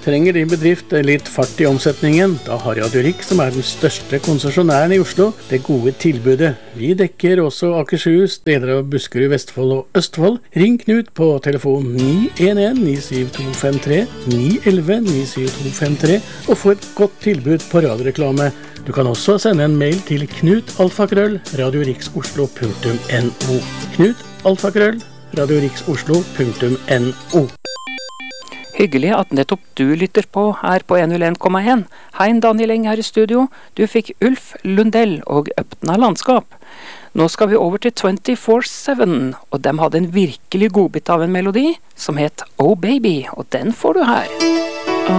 Trenger din bedrift litt fart i omsetningen? Da har Radio Rik, som den største konsesjonæren i Oslo, det gode tilbudet. Vi dekker også Akershus, deler av Buskerud, Vestfold og Østfold. Ring Knut på telefon 911-97253, 911-97253, og få et godt tilbud på radioreklame. Du kan også sende en mail til knut@radioriksoslo.no. knut@radioriksoslo.no. Hyggelig at nettopp du lytter på her på 101,1. Hei, Daniel Eng her i studio. Du fikk Ulf Lundell og Øpna landskap. Nå skal vi over til 24/7, og de hadde en virkelig godbit av en melodi som het Oh Baby, og den får du her.